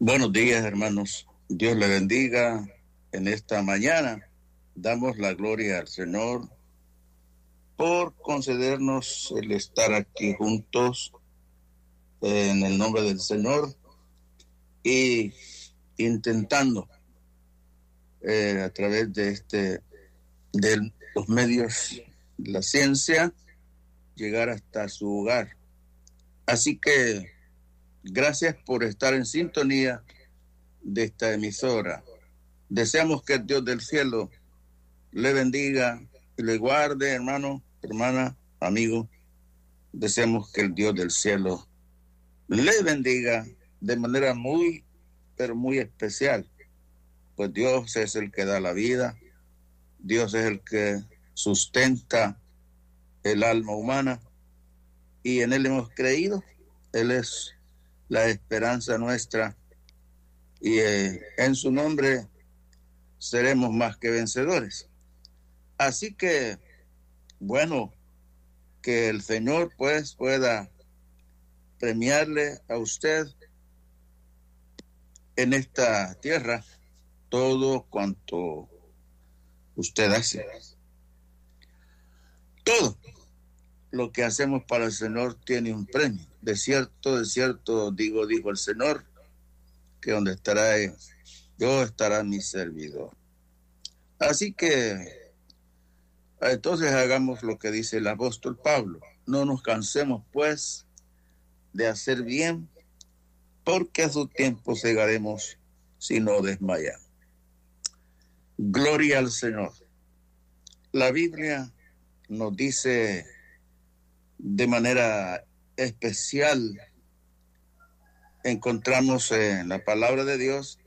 Buenos días, hermanos. Dios le bendiga en esta mañana. Damos la gloria al Señor por concedernos el estar aquí juntos en el nombre del Señor y intentando a través de los medios de la ciencia llegar hasta su hogar. Así que gracias por estar en sintonía de esta emisora. Deseamos que el Dios del cielo le bendiga y le guarde, hermano, hermana, amigo. Deseamos que el Dios del cielo le bendiga de manera muy, pero muy especial. Pues Dios es el que da la vida, Dios es el que sustenta el alma humana y en Él hemos creído. Él es la esperanza nuestra y en su nombre seremos más que vencedores. Así que, bueno, que el Señor pues pueda premiarle a usted en esta tierra todo cuanto usted hace. Todo lo que hacemos para el Señor tiene un premio. De cierto, dijo el Señor, que donde estará yo estará mi servidor. Así que entonces hagamos lo que dice el apóstol Pablo. No nos cansemos pues de hacer bien, porque a su tiempo segaremos si no desmayamos. Gloria al Señor. La Biblia nos dice de manera especial, encontramos en la palabra de Dios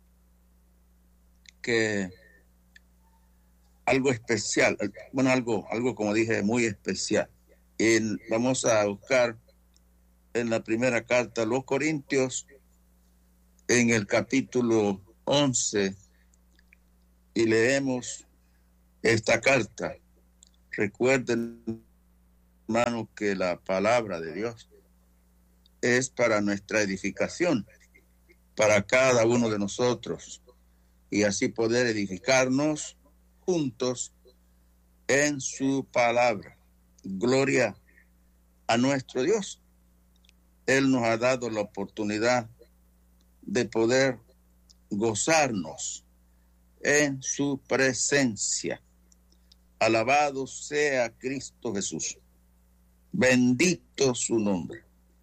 que algo especial, bueno, algo como dije, muy especial. Vamos a buscar en la primera carta a los Corintios, en el capítulo 11, y leemos esta carta. Recuerden, hermanos, que la palabra de Dios es para nuestra edificación, para cada uno de nosotros, y así poder edificarnos juntos en su palabra. Gloria a nuestro Dios. Él nos ha dado la oportunidad de poder gozarnos en su presencia. Alabado sea Cristo Jesús. Bendito su nombre.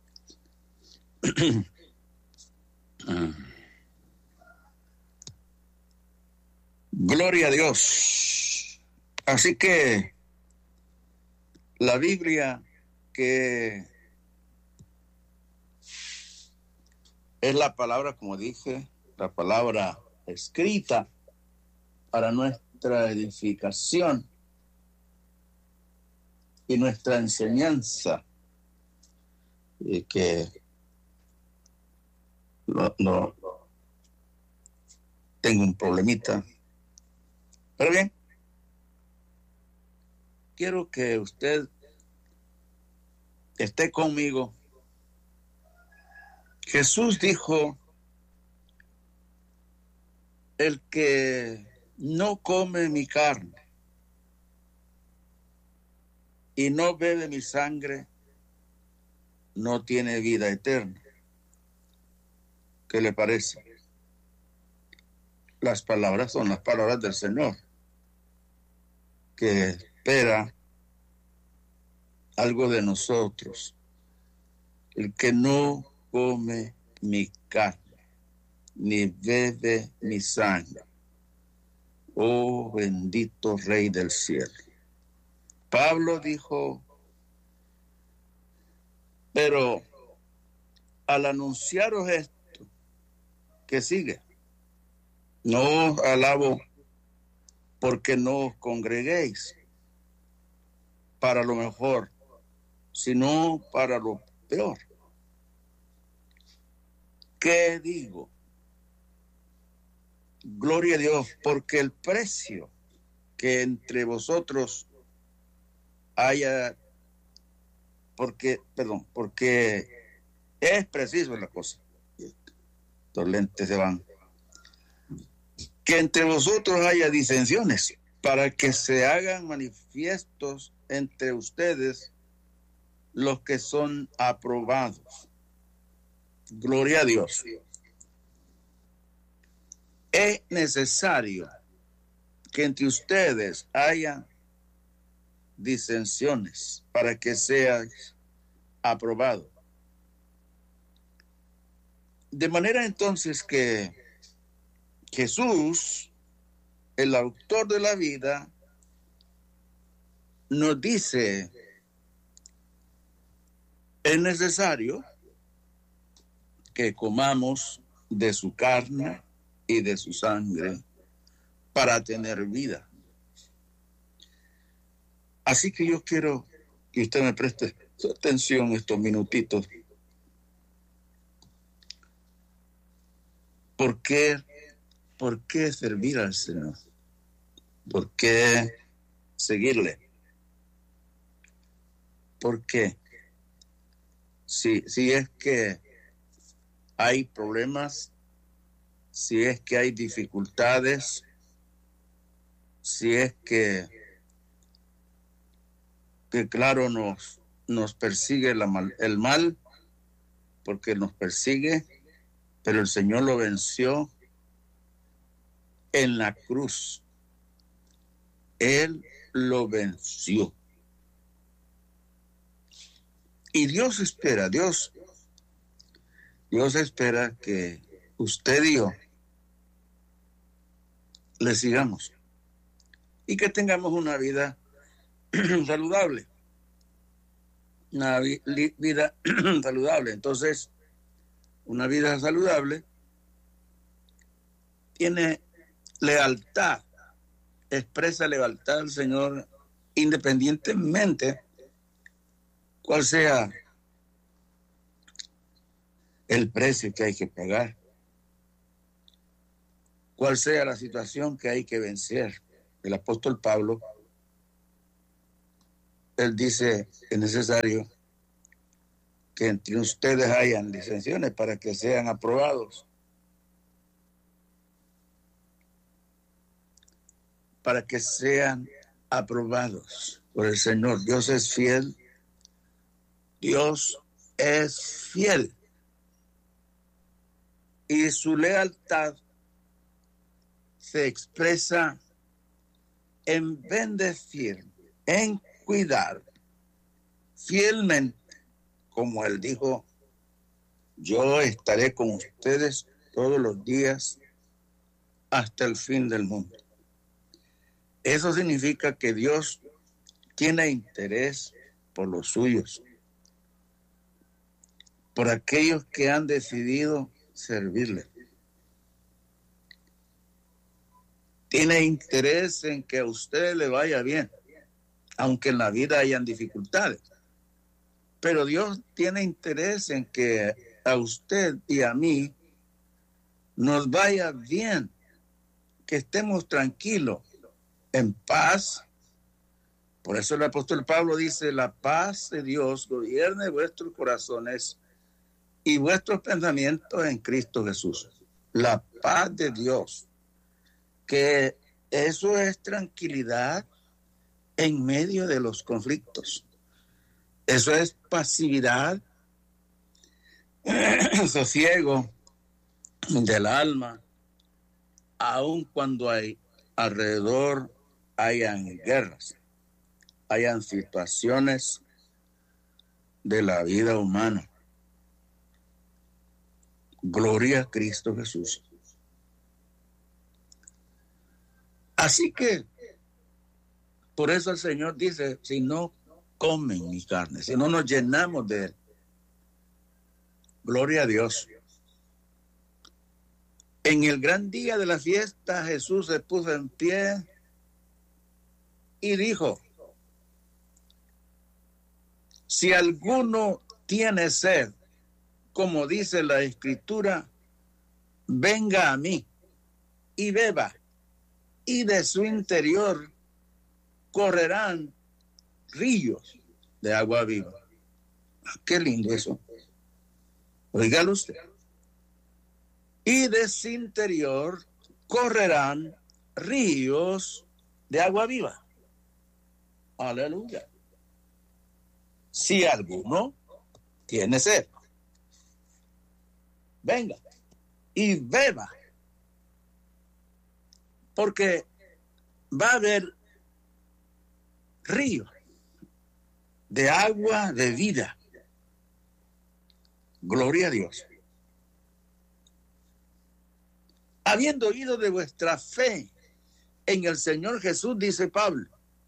Gloria a Dios. Así que la Biblia, que es la palabra, como dije, la palabra escrita para nuestra edificación y nuestra enseñanza, y que no tengo un problemita. Pero bien, quiero que usted esté conmigo. Jesús dijo: el que no come mi carne y no bebe mi sangre no tiene vida eterna. ¿Qué le parece? Las palabras son las palabras del Señor, que espera algo de nosotros. El que no come mi carne ni bebe mi sangre, oh bendito Rey del cielo. Pablo dijo: pero al anunciaros esto, que sigue, no os alabo porque no os congreguéis para lo mejor, sino para lo peor. ¿Qué digo? Gloria a Dios, porque el precio que entre vosotros haya, porque es preciso la cosa. Los lentes se van. Que entre vosotros haya disensiones, para que se hagan manifiestos entre ustedes los que son aprobados. Gloria a Dios. Es necesario que entre ustedes haya disensiones para que seas aprobado. De manera entonces que Jesús, el autor de la vida, nos dice, es necesario que comamos de su carne y de su sangre para tener vida. Así que yo quiero que usted me preste su atención estos minutitos. ¿Por qué servir al Señor? ¿Por qué seguirle? ¿Por qué? Si es que hay problemas, si es que hay dificultades, si es que claro, nos persigue el mal, porque nos persigue, pero el Señor lo venció en la cruz. Él lo venció. Y Dios espera que usted y yo le sigamos y que tengamos una vida saludable. Una vida saludable. Entonces, una vida saludable tiene lealtad, expresa lealtad al Señor independientemente cuál sea el precio que hay que pagar, cuál sea la situación que hay que vencer. El apóstol Pablo, él dice, es necesario que entre ustedes hayan disensiones para que sean aprobados. Para que sean aprobados por el Señor. Dios es fiel. Dios es fiel. Y su lealtad se expresa en bendecir, en cuidar fielmente, como él dijo, yo estaré con ustedes todos los días hasta el fin del mundo. Eso significa que Dios tiene interés por los suyos, por aquellos que han decidido servirle. Tiene interés en que a usted le vaya bien, aunque en la vida hayan dificultades. Pero Dios tiene interés en que a usted y a mí nos vaya bien, que estemos tranquilos, en paz. Por eso el apóstol Pablo dice, la paz de Dios gobierne vuestros corazones y vuestros pensamientos en Cristo Jesús. La paz de Dios, que eso es tranquilidad en medio de los conflictos. Eso es pasividad, sosiego del alma, aun cuando hay alrededor hayan guerras, hayan situaciones de la vida humana. Gloria a Cristo Jesús. Así que, por eso el Señor dice, si no comen mi carne, si no nos llenamos de él, gloria a Dios. En el gran día de la fiesta, Jesús se puso en pie y dijo, si alguno tiene sed, como dice la Escritura, venga a mí y beba, y de su interior correrán ríos de agua viva. Qué lindo eso. Oígalo usted. y de su interior correrán ríos de agua viva. Aleluya. Si alguno tiene sed, venga y beba, porque va a haber ríos de agua de vida. Gloria a Dios. Habiendo oído de vuestra fe en el Señor Jesús, dice Pablo,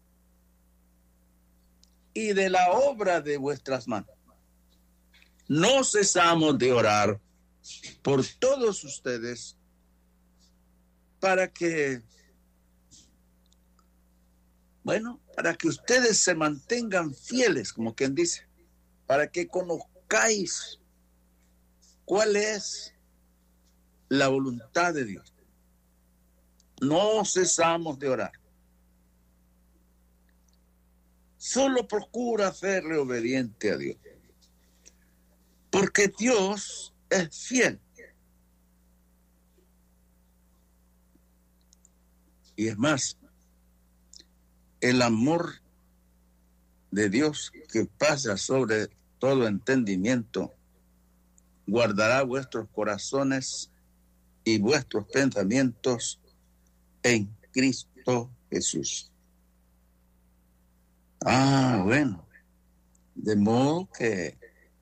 y de la obra de vuestras manos, no cesamos de orar por todos ustedes para que, para que ustedes se mantengan fieles, como quien dice, para que conozcáis cuál es la voluntad de Dios. No cesamos de orar. Solo procura hacerle obediente a Dios, porque Dios es fiel. Y es más, el amor de Dios que pasa sobre todo entendimiento guardará vuestros corazones y vuestros pensamientos en Cristo Jesús. Bueno, de modo que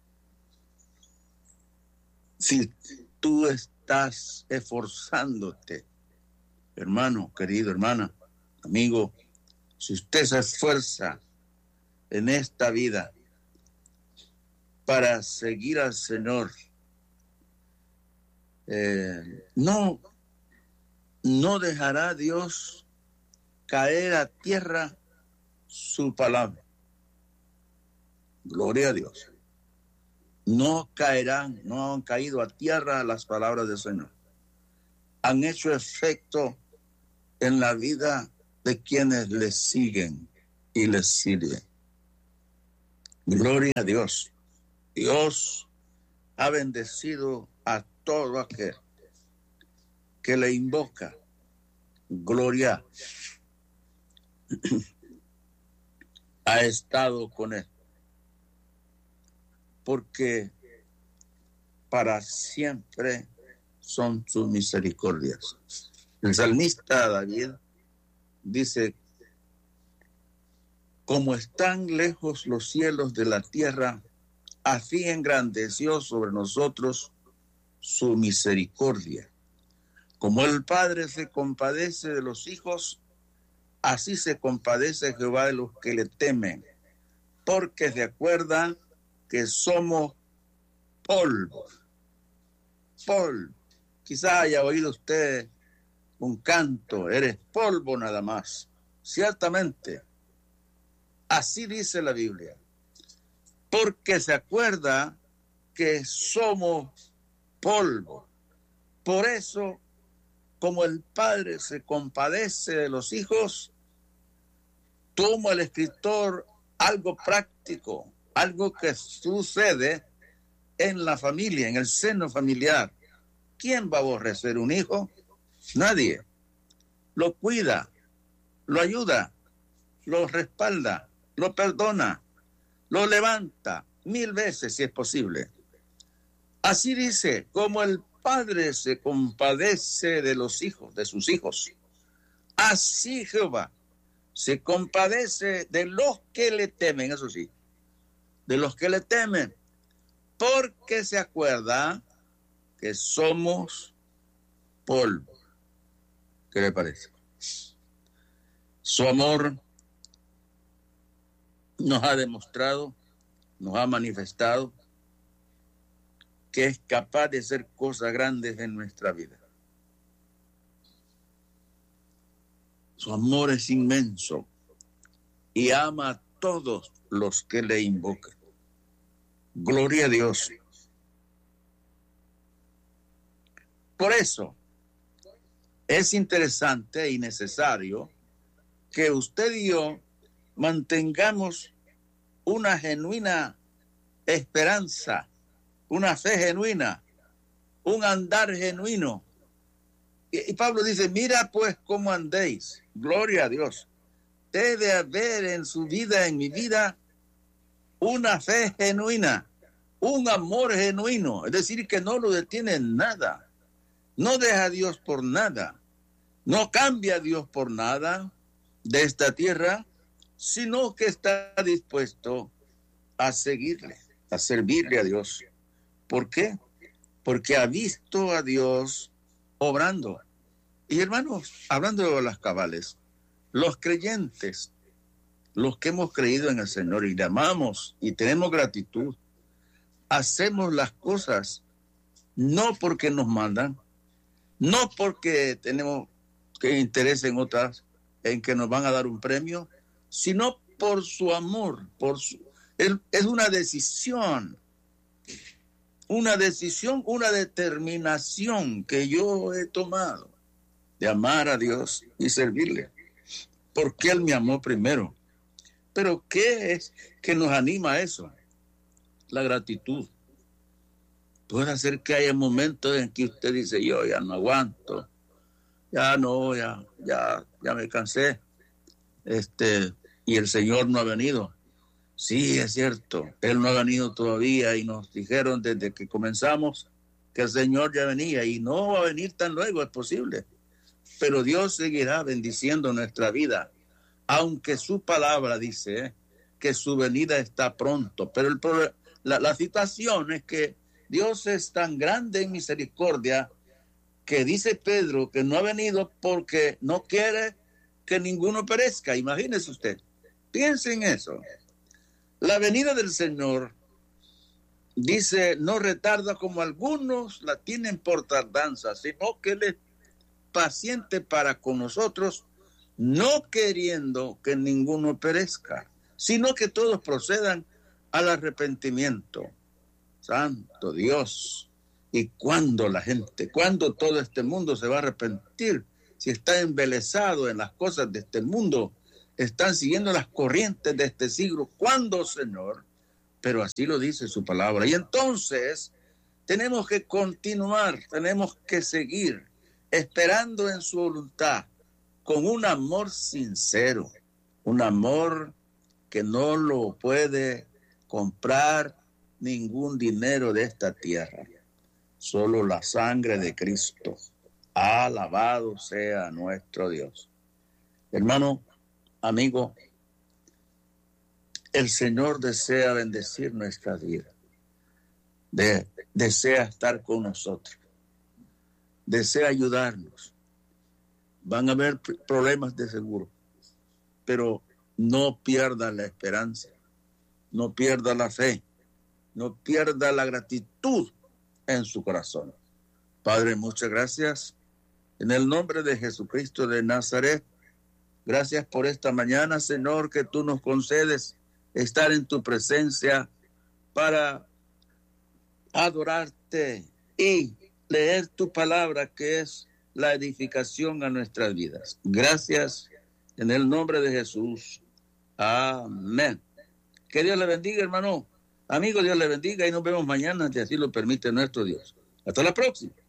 si tú estás esforzándote, hermano, querido, hermana, amigo, si usted se esfuerza en esta vida para seguir al Señor, no dejará Dios caer a tierra su palabra. Gloria a Dios. No caerán, no han caído a tierra las palabras del Señor. Han hecho efecto en la vida de quienes les siguen y les sirven. Gloria a Dios. Dios ha bendecido a todo aquel que le invoca. Gloria. Ha estado con él. Porque para siempre son sus misericordias. El salmista David dice: como están lejos los cielos de la tierra, así engrandeció sobre nosotros su misericordia. Como el Padre se compadece de los hijos, así se compadece Jehová de los que le temen, porque se acuerda que somos polvo. Polvo. Quizá haya oído usted un canto: eres polvo nada más. Ciertamente, así dice la Biblia, porque se acuerda que somos polvo. Por eso, como el Padre se compadece de los hijos, toma el escritor algo práctico, algo que sucede en la familia, en el seno familiar. ¿Quién va a aborrecer un hijo? Nadie. Lo cuida, lo ayuda, lo respalda, lo perdona, lo levanta 1000 veces si es posible. Así dice, como el Padre se compadece de los hijos, de sus hijos, así Jehová se compadece de los que le temen, eso sí, de los que le temen, porque se acuerda que somos polvo. ¿Qué le parece? Su amor nos ha demostrado, nos ha manifestado que es capaz de hacer cosas grandes en nuestra vida. Su amor es inmenso y ama a todos los que le invocan. Gloria a Dios. Por eso es interesante y necesario que usted y yo mantengamos una genuina esperanza, una fe genuina un andar genuino. Y Pablo dice, mira pues cómo andéis. Gloria a Dios. Debe haber en su vida, en mi vida, una fe genuina, un amor genuino. Es decir, que no lo detiene en nada. No deja a Dios por nada. No cambia a Dios por nada de esta tierra, sino que está dispuesto a seguirle, a servirle a Dios. ¿Por qué? Porque ha visto a Dios obrando. Y hermanos, hablando de las cabales, los creyentes, los que hemos creído en el Señor y le amamos y tenemos gratitud, hacemos las cosas no porque nos mandan, no porque tenemos que interés en otras, en que nos van a dar un premio, sino por su amor, es una decisión, una determinación que yo he tomado de amar a Dios y servirle, porque Él me amó primero. Pero ¿qué es que nos anima a eso? La gratitud. Puede ser que haya momentos en que usted dice, yo ya no aguanto, ya me cansé, y el Señor no ha venido. Sí, es cierto, Él no ha venido todavía y nos dijeron desde que comenzamos que el Señor ya venía y no va a venir tan luego, es posible. Pero Dios seguirá bendiciendo nuestra vida, aunque su palabra dice que su venida está pronto. Pero la situación es que Dios es tan grande en misericordia que dice Pedro que no ha venido porque no quiere que ninguno perezca. Imagínese usted, piense en eso. La venida del Señor, dice, no retarda como algunos la tienen por tardanza, sino que Él es paciente para con nosotros, no queriendo que ninguno perezca, sino que todos procedan al arrepentimiento. Santo Dios. ¿Y cuándo cuándo todo este mundo se va a arrepentir? Si está embelesado en las cosas de este mundo, están siguiendo las corrientes de este siglo. ¿Cuándo, Señor? Pero así lo dice su palabra. Y entonces tenemos que continuar, tenemos que seguir esperando en su voluntad con un amor sincero, un amor que no lo puede comprar ningún dinero de esta tierra, solo la sangre de Cristo. Alabado sea nuestro Dios. Hermano, amigo, el Señor desea bendecir nuestra vida, desea estar con nosotros, desea ayudarnos. Van a haber problemas de seguro, pero no pierda la esperanza, no pierda la fe, no pierda la gratitud en su corazón. Padre, muchas gracias. En el nombre de Jesucristo de Nazaret, gracias por esta mañana, Señor, que tú nos concedes estar en tu presencia para adorarte y leer tu palabra, que es la edificación a nuestras vidas. Gracias en el nombre de Jesús. Amén. Que Dios le bendiga, hermano. Amigo, Dios le bendiga y nos vemos mañana, si así lo permite nuestro Dios. Hasta la próxima.